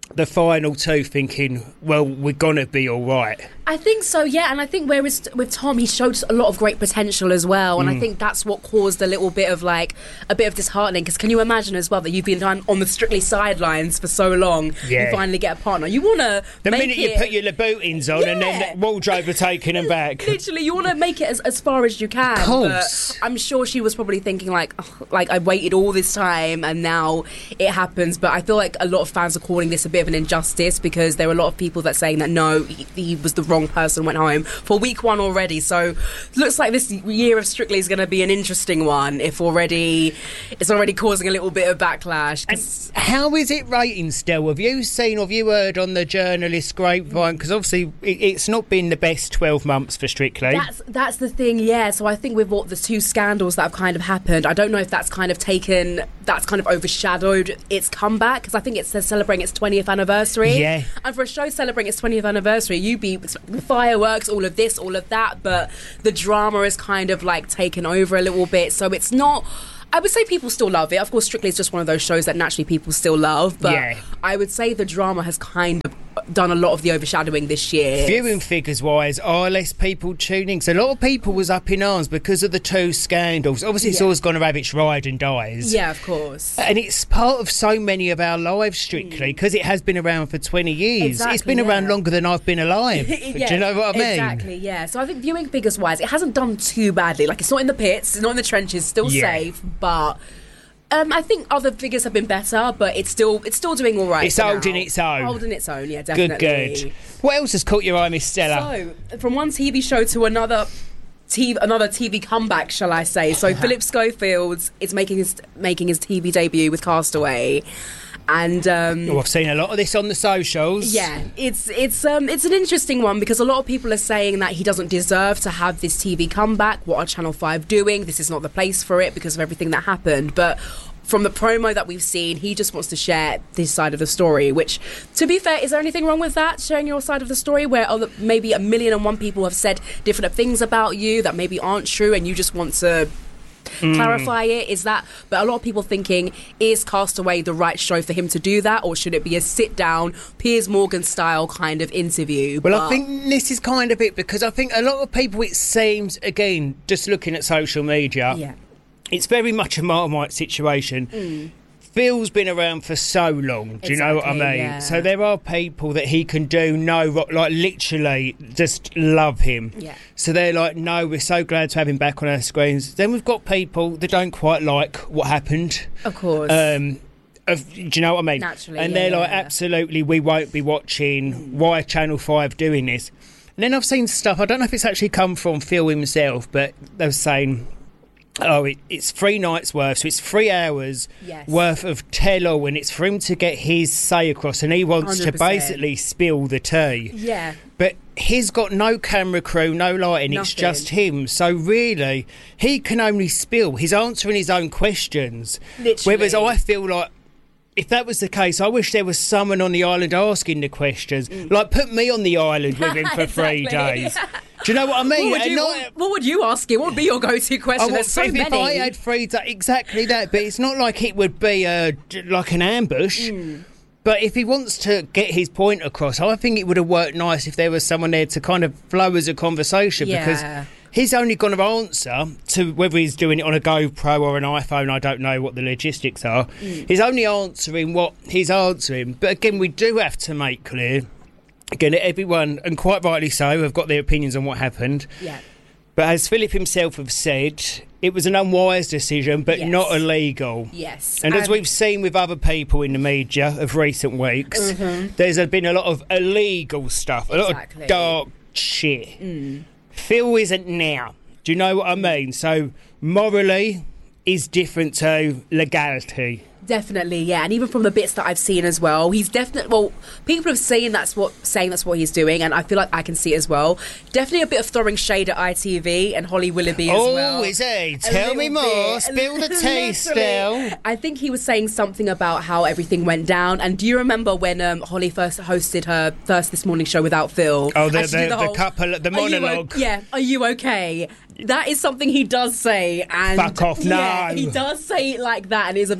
S17: the final two thinking, well, we're going to be all right.
S18: I think so, yeah, and I think whereas with Tom, he showed a lot of great potential as well, and
S17: Mm.
S18: I think that's what caused a little bit of like a bit of disheartening. Because can you imagine as well that you've been on, on the Strictly sidelines for so long,
S17: Yeah.
S18: you finally get a partner, you want to
S17: The
S18: make
S17: minute
S18: it,
S17: you put your Louboutins on and then the wardrobe are taking them back.
S18: literally, you want to make it as, as far as you can.
S17: Of course.
S18: But I'm sure she was probably thinking like, "Ugh, like I waited all this time and now it happens. But I feel like a lot of fans are calling this a bit of an injustice because there are a lot of people that are saying that no, he, he was the wrong person, went home for week one already. So looks like this year of Strictly is going to be an interesting one. If already it's already causing a little bit of backlash.
S17: And how is it rating still? Have you seen or have you heard on the journalist grapevine? Because obviously it, it's not been the best twelve months for Strictly.
S18: That's that's the thing, yeah. So I think with what the two scandals that have kind of happened, I don't know if that's kind of taken, that's kind of overshadowed its comeback, because I think it's celebrating its twentieth anniversary.
S17: Yeah.
S18: And for a show celebrating its twentieth anniversary, you be the fireworks, all of this, all of that, but the drama is kind of like taken over a little bit. So it's not. I would say people still love it. Of course, Strictly is just one of those shows that naturally people still love. But
S17: Yeah.
S18: I would say the drama has kind of done a lot of the overshadowing this year.
S17: Viewing figures wise, are less people tuning? So a lot of people was up in arms because of the two scandals. Obviously, it's
S18: Yeah.
S17: always going to have its ride and dies.
S18: Yeah, of course.
S17: And it's part of so many of our lives, Strictly, because it has been around for twenty years. It's
S18: Exactly,
S17: been
S18: yeah.
S17: around longer than I've been alive.
S18: Yeah,
S17: Do you know what I mean?
S18: Exactly, yeah. So I think viewing figures wise, it hasn't done too badly. Like, it's not in the pits, it's not in the trenches, still
S17: Yeah.
S18: safe, but um, I think other figures have been better, but it's still it's still doing all right.
S17: It's
S18: for
S17: holding
S18: now.
S17: its own.
S18: Holding its own, yeah,
S17: Good,
S18: definitely.
S17: good. What else has caught your eye, Miss Stella?
S18: So, from one T V show to another. T V, another T V comeback, shall I say? So Philip Schofield is making his making his T V debut with Castaway, and um,
S17: Oh, I've seen a lot of this on the socials.
S18: yeah, it's it's um it's an interesting one because a lot of people are saying that he doesn't deserve to have this T V comeback. What are Channel five doing? This is not the place for it because of everything that happened. But from the promo that we've seen, he just wants to share this side of the story, which, to be fair, is there anything wrong with that, sharing your side of the story, where other, maybe a million and one people have said different things about you that maybe aren't true and you just want to
S17: Mm.
S18: clarify it? Is that, but a lot of people thinking, is Castaway the right show for him to do that, or should it be a sit down Piers Morgan style kind of interview?
S17: Well,
S18: But-
S17: I think this is kind of it, because I think a lot of people, it seems, again, just looking at social media,
S18: Yeah.
S17: it's very much a Marmite situation.
S18: Mm.
S17: Phil's been around for so long, do you know what I
S18: Exactly,
S17: mean?
S18: yeah.
S17: So there are people that he can do no, ro- like literally just love him.
S18: Yeah.
S17: So they're like, no, we're so glad to have him back on our screens. Then we've got people that don't quite like what happened.
S18: Of course.
S17: Um, of, do you know what I mean?
S18: Naturally,
S17: and
S18: yeah,
S17: they're like,
S18: yeah.
S17: absolutely, we won't be watching. Why are Channel five doing this? And then I've seen stuff, I don't know if it's actually come from Phil himself, but they were saying, oh, it, it's three nights worth, so it's three hours
S18: Yes.
S17: worth of tell-all, and it's for him to get his say across, and he wants
S18: one hundred
S17: to
S18: percent.
S17: basically spill the tea.
S18: Yeah.
S17: But he's got no camera crew, no lighting, it's
S18: Nothing.
S17: just him. So really, he can only spill. He's answering his own questions.
S18: Literally.
S17: Whereas I feel like, if that was the case, I wish there was someone on the island asking the questions. Like, put me on the island with him for three
S18: Exactly.
S17: days. Do you know what I mean?
S18: What would,
S17: And
S18: you,
S17: not-
S18: what, what would you ask him? What would be your go-to question?
S17: Oh, well,
S18: There's so
S17: if, if
S18: many.
S17: I had three days, exactly that. But it's not like it would be uh, j- like an ambush.
S18: Mm.
S17: But if he wants to get his point across, I think it would have worked nice if there was someone there to kind of flow as a conversation.
S18: Yeah.
S17: Because he's only going to answer to whether he's doing it on a GoPro or an iPhone. I don't know what the logistics are.
S18: Mm.
S17: He's only answering what he's answering. But again, we do have to make clear, again, that everyone, and quite rightly so, have got their opinions on what happened.
S18: Yeah.
S17: But as Philip himself have said, it was an unwise decision, but
S18: Yes.
S17: not illegal.
S18: Yes.
S17: And as
S18: Um,
S17: we've seen with other people in the media of recent weeks,
S18: Mhm.
S17: there's been a lot of illegal stuff, a
S18: Exactly.
S17: lot of dark shit.
S18: Mm.
S17: Phil isn't now. Do you know what I mean? So morally is different to legality.
S18: Definitely, yeah, and even from the bits that I've seen as well, he's definitely. Well, people have seen that's what saying that's what he's doing, and I feel like I can see it as well. Definitely a bit of throwing shade at I T V and Holly Willoughby as
S17: Oh,
S18: well.
S17: is he?
S18: A
S17: Tell me
S18: little
S17: more.
S18: bit.
S17: Spill the tea,
S18: Literally.
S17: Stell.
S18: I think he was saying something about how everything went down. And do you remember when um, Holly first hosted her first This Morning show without Phil?
S17: Oh, the,
S18: And she did
S17: the, the,
S18: whole,
S17: couple, the
S18: "Are you o-
S17: monologue.
S18: yeah, are you okay? That is something he does say. And
S17: Fuck off,
S18: yeah,
S17: no.
S18: he does say it like that, and it's a bit like,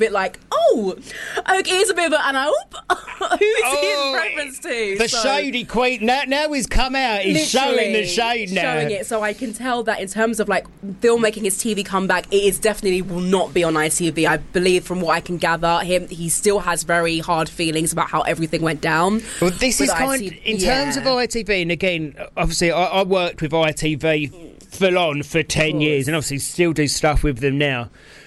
S18: oh, okay, it's a bit of an hope. Who is
S17: Oh,
S18: he in reference to?
S17: The
S18: So-
S17: shady queen. Now, now he's come out. He's showing the
S18: Literally
S17: shade now.
S18: Showing it, so I can tell that in terms of like filmmaking his T V comeback, it is definitely will not be on I T V. I believe, from what I can gather, him he still has very hard feelings about how everything went down.
S17: Well, this
S18: with
S17: is kind
S18: I T V.
S17: in terms of I T V, and again, obviously, I, I worked with I T V full on for ten years, and obviously still do stuff with them now.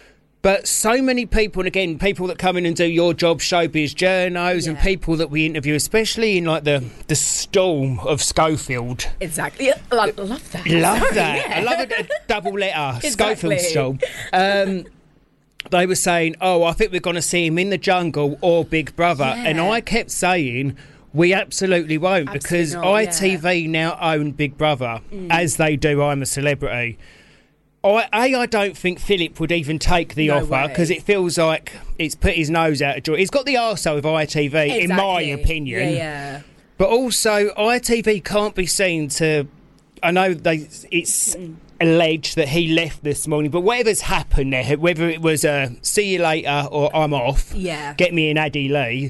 S17: But so many people, and again, people that come in and do your job, showbiz journos, and people that we interview, especially in like the the storm of Schofield.
S18: Exactly. Yeah, I love that.
S17: Love
S18: Sorry,
S17: that.
S18: yeah.
S17: I love a, a double letter.
S18: Exactly.
S17: Schofield storm. Um, they were saying, "Oh, I think we're going to see him in The Jungle or Big Brother,"
S18: Yeah.
S17: and I kept saying, "We absolutely won't,"
S18: Absolutely
S17: because
S18: not,
S17: I T V now own Big Brother,
S18: Mm.
S17: as they do I'm a Celebrity. I, A, I don't think Philip would even take the
S18: No
S17: offer
S18: way.
S17: because it feels like it's put his nose out of joint. He's got the arsehole of I T V, in my
S18: Exactly.
S17: opinion.
S18: Yeah, yeah.
S17: But also, I T V can't be seen to. I know they. It's alleged that he left this morning, but whatever's happened there, whether it was a see you later or I'm off,
S18: Yeah.
S17: get me in Addie Lee.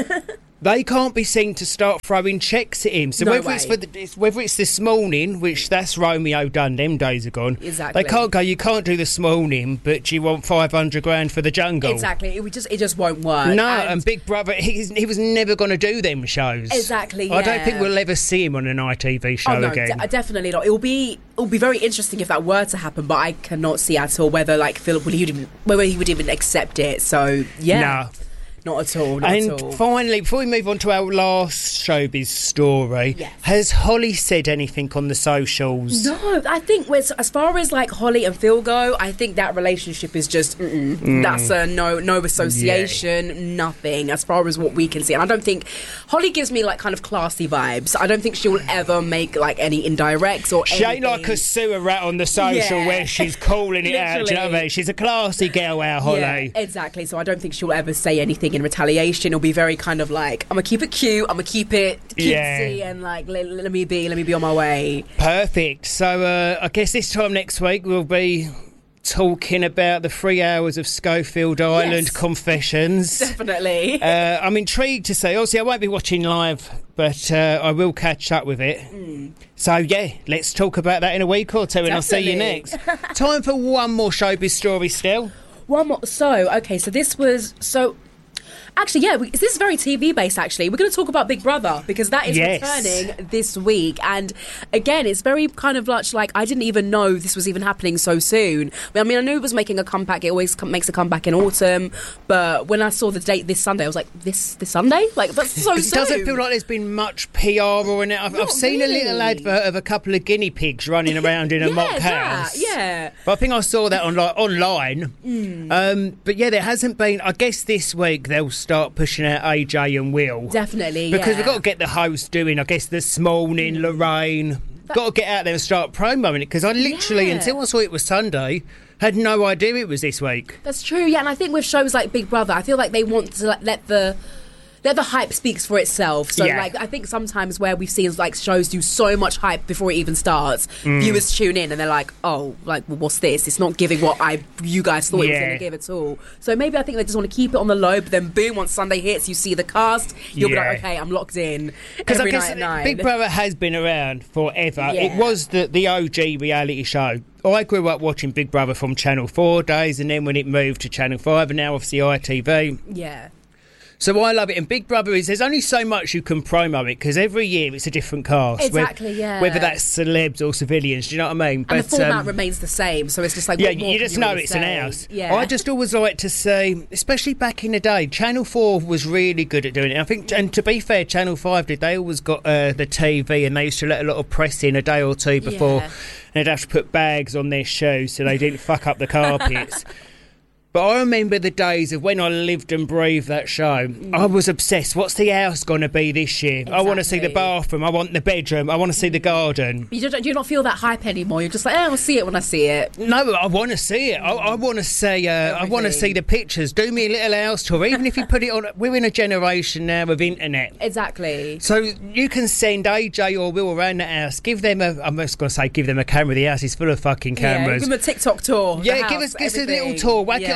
S17: They can't be seen to start throwing checks at him. So
S18: No
S17: whether
S18: way.
S17: it's for the, it's, whether it's this morning, which that's Romeo done, them days are gone.
S18: Exactly.
S17: They can't go. You can't do this morning, but you want five hundred grand for the Jungle.
S18: Exactly. It would just it just won't work.
S17: No,
S18: And-
S17: and, Big Brother, he, he was never going to do them shows.
S18: Exactly,
S17: I don't
S18: yeah.
S17: think we'll ever see him on an I T V show
S18: Oh no,
S17: again.
S18: de- definitely not. It will be it will be very interesting if that were to happen, but I cannot see at all whether like Philip would even whether he would even accept it. So yeah, not at all. Not
S17: and
S18: at all.
S17: finally, before we move on to our last showbiz story,
S18: Yes.
S17: has Holly said anything on the socials?
S18: No, I think with, as far as like Holly and Phil go, I think that relationship is just mm-mm.
S17: Mm.
S18: That's a no, no association, nothing as far as what we can see. And I don't think Holly gives me like kind of classy vibes. I don't think she will ever make like any indirects or
S17: She
S18: anything.
S17: ain't like a sewer rat on the social
S18: Yeah.
S17: where she's calling it out. Do you know what I
S18: Literally.
S17: mean? She's a classy girl, our Holly.
S18: Yeah, exactly. So I don't think she'll ever say anything in retaliation. It'll be very kind of like, I'm gonna keep it cute, I'm gonna keep it cutesy,
S17: Yeah.
S18: and like let, let me be, let me be on my way.
S17: Perfect. So uh, I guess this time next week we'll be talking about the three hours of Schofield Island
S18: Yes.
S17: confessions.
S18: Definitely.
S17: Uh, I'm intrigued to see. Obviously, I won't be watching live, but uh, I will catch up with it.
S18: Mm.
S17: So, yeah, let's talk about that in a week or two, and I'll see you
S18: Definitely.
S17: next. Time for one more showbiz story still.
S18: One more. So, okay, so this was so. Actually, yeah, we, this is very T V based. Actually, we're going to talk about Big Brother because that is
S17: Yes.
S18: returning this week, and again, it's very kind of much like I didn't even know this was even happening so soon. I mean, I knew it was making a comeback. It always com- makes a comeback in autumn, but when I saw the date this Sunday, I was like, this this Sunday, like that's so
S17: It
S18: soon.
S17: doesn't feel like there's been much P R or in it. I've, I've
S18: Not
S17: seen a little
S18: really.
S17: advert of a couple of guinea pigs running around in a
S18: Yeah,
S17: mock
S18: that,
S17: house.
S18: yeah.
S17: But I think I saw that on like, online.
S18: Mm.
S17: Um, but yeah, there hasn't been. I guess this week they'll start pushing out A J and Will.
S18: Definitely,
S17: Because
S18: yeah.
S17: we've got to get the host doing, I guess, this morning, Lorraine. Got to get out there and start promoting it. Because I literally,
S18: Yeah.
S17: until I saw it was Sunday, had no idea it was this week.
S18: That's true, yeah, and I think with shows like Big Brother, I feel like they want to like, let the let the hype speaks for itself. So,
S17: Yeah.
S18: like, I think sometimes where we've seen like shows do so much hype before it even starts,
S17: Mm.
S18: viewers tune in and they're like, "Oh, like, well, what's this? It's not giving what I you guys thought it was
S17: Yeah.
S18: going to give at all." So maybe I think they just want to keep it on the low. But then, boom, once Sunday hits, you see the cast, you'll be
S17: Yeah.
S18: like, "Okay, I'm locked in."
S17: Because I
S18: every
S17: guess
S18: night at nine.
S17: Big Brother has been around forever. It
S18: Yeah.
S17: was the, the O G reality show. I grew up watching Big Brother from Channel four days, and then when it moved to Channel five, and now obviously I T V.
S18: Yeah.
S17: So I love it. And Big Brother is, there's only so much you can promo it, because every year it's a different cast.
S18: Exactly,
S17: Whe-
S18: yeah.
S17: Whether that's celebs or civilians, do you know what I mean?
S18: And the format
S17: um,
S18: remains the same, so it's just like,
S17: yeah,
S18: what more
S17: you
S18: can
S17: just know
S18: really
S17: it's an
S18: say?
S17: house.
S18: Yeah.
S17: I just always like to say, especially back in the day, Channel four was really good at doing it. I think, and to be fair, Channel five did. They always got uh, the T V, and they used to let a lot of press in a day or two before,
S18: Yeah.
S17: and they'd have to put bags on their shoes so they didn't fuck up the carpets. But I remember the days of when I lived and breathed that show.
S18: Mm.
S17: I was obsessed. What's the house going to be this year? I want to see the
S18: Exactly.
S17: bathroom. I want the bedroom. I want to see the garden.
S18: You don't, do you not feel that hype anymore? You're just like, eh, I'll see it when I see it.
S17: No, I want to see it. I, I want to see. Uh, I want to see the pictures. Do me a little house tour, even if you put it on. We're in a generation now of internet,
S18: Exactly.
S17: so you can send A J or Will around the house. Give them a. I'm just going to say, give them a camera. The house is full of fucking
S18: Yeah,
S17: cameras.
S18: give them a TikTok tour. the
S17: Yeah, give
S18: house,
S17: us, give us a
S18: everything.
S17: little tour. Whack it
S18: Yeah.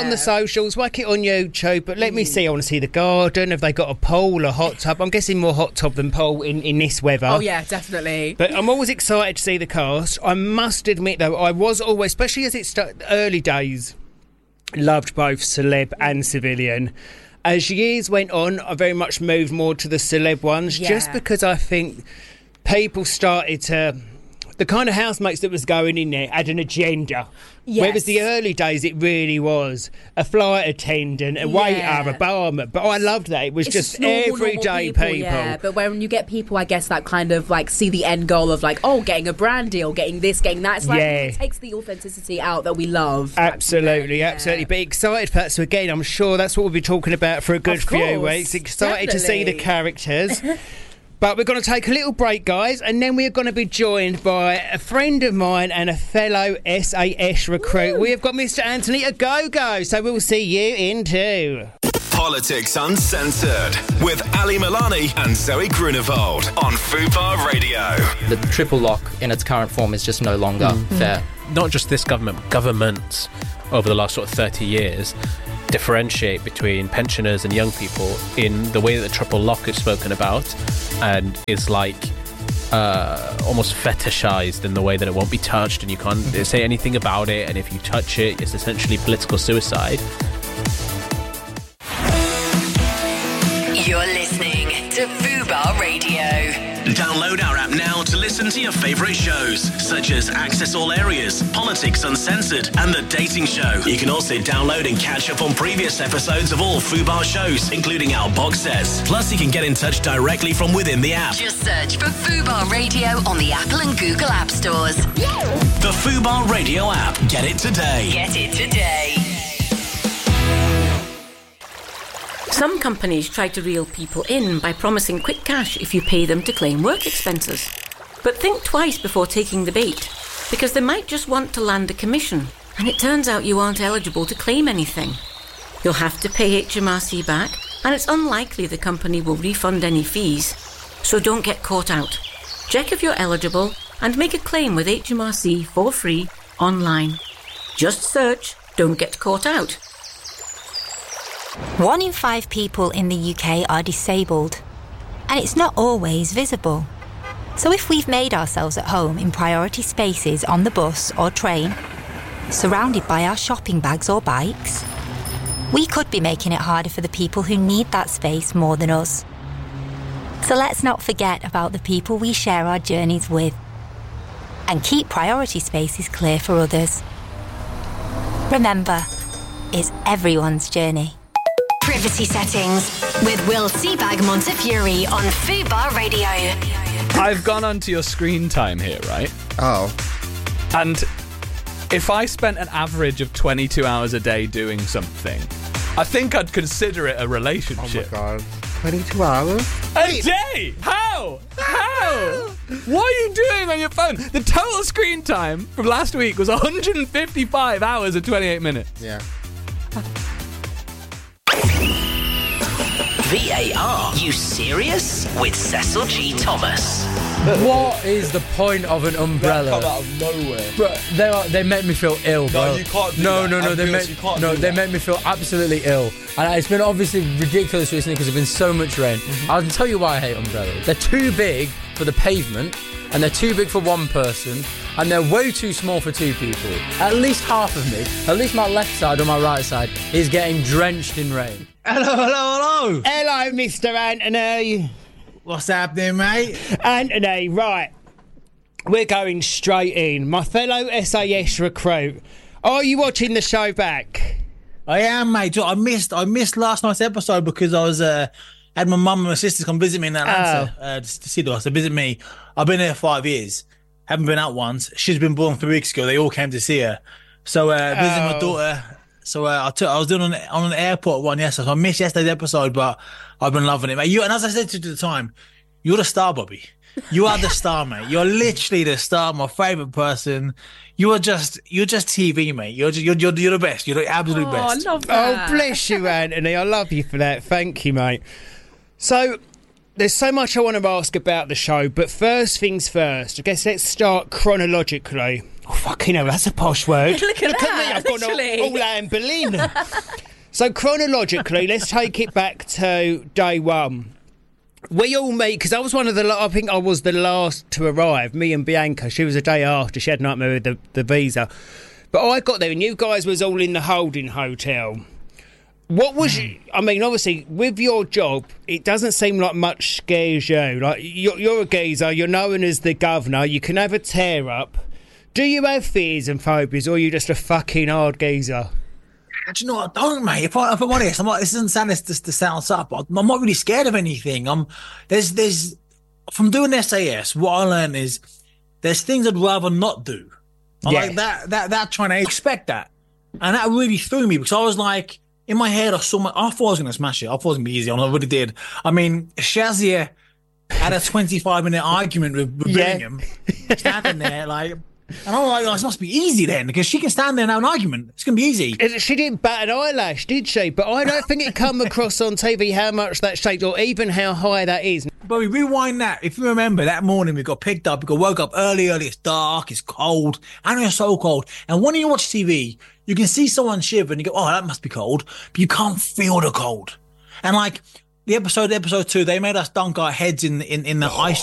S17: on the socials, whack it on YouTube, but let me see. I want to see the garden. Have they got a pool, a hot tub? I'm guessing more hot tub than pool in, in this weather.
S18: Oh, yeah, definitely.
S17: But I'm always excited to see the cast. I must admit, though, I was always, especially as it started, early days, loved both celeb and civilian. As years went on, I very much moved more to the celeb ones,
S18: Yeah.
S17: just because I think people started to... The kind of housemates that was going in there had an agenda.
S18: Yes.
S17: Whereas the early days, it really was a flight attendant, a waiter,
S18: Yeah.
S17: a barman. But I loved that. It was
S18: It's
S17: just
S18: normal,
S17: everyday
S18: normal
S17: people.
S18: Yeah, but when you get people, I guess, that kind of like see the end goal of like, oh, getting a brand deal, getting this, getting that. It's like
S17: Yeah.
S18: it takes the authenticity out that we love.
S17: Absolutely, absolutely. But excited for that. So again, I'm sure that's what we'll be talking about for a good
S18: Of
S17: few
S18: course,
S17: weeks. Excited to see the
S18: definitely.
S17: characters. But we're going to take a little break, guys, and then we're going to be joined by a friend of mine and a fellow S A S recruit. We have got Mister Anthony Agogo, so we'll see you in two.
S3: Politics Uncensored with Ali Milani and Zoe Grunewald on Fubar Radio.
S19: The triple lock in its current form is just no longer
S20: Mm.
S19: fair.
S20: Not just this government, but governments over the last sort of thirty years differentiate between pensioners and young people in the way that the triple lock is spoken about and is like uh, almost fetishized in the way that it won't be touched and you can't say anything about it, and if you touch it, it's essentially political suicide.
S5: You're listening to Fubar Radio.
S3: Download our app now to listen to your favourite shows, such as Access All Areas, Politics Uncensored, and The Dating Show. You can also download and catch up on previous episodes of all Fubar shows, including our box sets. Plus, you can get in touch directly from within the app.
S5: Just search for Fubar Radio on the Apple and Google App Stores.
S3: The Fubar Radio app. Get it today.
S5: Get it today.
S21: Some companies try to reel people in by promising quick cash if you pay them to claim work expenses. But think twice before taking the bait, because they might just want to land a commission, and it turns out you aren't eligible to claim anything. You'll have to pay H M R C back, and it's unlikely the company will refund any fees. So don't get caught out. Check if you're eligible and make a claim with H M R C for free online. Just search "Don't Get Caught Out."
S22: One in five people in the U K are disabled, and it's not always visible. So if we've made ourselves at home in priority spaces on the bus or train, surrounded by our shopping bags or bikes, we could be making it harder for the people who need that space more than us. So let's not forget about the people we share our journeys with, and keep priority spaces clear for others. Remember, it's everyone's journey.
S16: Privacy settings with Will Seabag Montefiore on Fubar Radio.
S23: I've gone onto your screen time here, right?
S24: Oh.
S23: And if I spent an average of twenty-two hours a day doing something, I think I'd consider it a relationship.
S24: Oh my god. twenty-two hours?
S23: A day? How? How? What are you doing on your phone? The total screen time from last week was one hundred fifty-five hours and twenty-eight minutes.
S24: Yeah.
S3: V A R, you serious? With Cecil G. Thomas.
S25: What is the point of an umbrella?
S26: Come out of nowhere.
S25: Bro, they are, they make me feel ill, bro.
S26: No, you can't do
S25: no,
S26: that.
S25: No, no,
S26: I'm
S25: they
S26: serious,
S25: make
S26: you can't
S25: no,
S26: do
S25: they
S26: that.
S25: make me feel absolutely ill. And it's been obviously ridiculous recently because there's been so much rain.
S26: Mm-hmm.
S25: I'll tell you why I hate umbrellas. They're too big for the pavement, and they're too big for one person, and they're way too small for two people. At least half of me, at least my left side or my right side, is getting drenched in rain.
S27: Hello, hello, hello.
S17: Hello, Mister Anthony.
S27: What's happening, mate?
S17: Anthony, right. We're going straight in. My fellow S A S recruit, are you watching the show back?
S27: I am, mate. I missed I missed last night's episode because I was uh, had my mum and my sisters come visit me in Atlanta
S17: Oh.
S27: uh, to, to see the house. They visit me. I've been there five years. Haven't been out once. She's been born three weeks ago. They all came to see her. So uh, visiting my
S17: Oh.
S27: daughter. So uh, I took. I was doing on, on an airport one yesterday. So I missed yesterday's episode, but I've been loving it, mate. You and as I said to you at the time, you're the star, Bobby. You are the star, mate. You're literally the star. My favorite person. You are just. You're just T V, mate. You're just. You're. You're, you're the best. You're the absolute best.
S17: Oh, bless you, Anthony. I love you for that. Thank you, mate. So, there's so much I want to ask about the show, but first things first, I guess let's start chronologically. Oh, fucking hell, that's a posh word.
S18: Look at
S17: Look
S18: that,
S17: at me, I've got all,
S18: literally.
S17: all Anne Boleyn. So chronologically, let's take it back to day one. We all meet, because I was one of the, la- I think I was the last to arrive, me and Bianca. She was a day after, she had a nightmare with the, the visa. But I got there and you guys was all in the holding hotel. What was, you, I mean, obviously, with your job, it doesn't seem like much scares you. Like, you're, you're a geezer, you're known as the governor, you can have a tear-up. Do you have fears and phobias, or are you just a fucking hard geezer?
S27: Do you know what? I don't, mate. If, I, if I'm honest, I'm not, this doesn't sound this to, to sound up. I'm not really scared of anything. I'm there's there's from doing S A S. What I learned is there's things I'd rather not do. I'm
S17: Yeah.
S27: like that that that trying to expect that, and that really threw me because I was like in my head. I saw my. I thought I was going to smash it. I thought it was going to be easy. And I really did. I mean, Shazia had a twenty-five minute argument with, with
S17: Yeah.
S27: Billingham, standing there like. And I'm like, oh, this must be easy then, because she can stand there and have an argument. It's going to be easy.
S17: She didn't bat an eyelash, did she? But I don't think it come across on T V how much that shakes or even how high that is.
S27: But we rewind that. If you remember, that morning we got picked up. We got woke up early, early. It's dark. It's cold. And it's so cold. And when you watch T V, you can see someone shiver and you go, oh, that must be cold. But you can't feel the cold. And like the episode, episode two, they made us dunk our heads in in, in the ice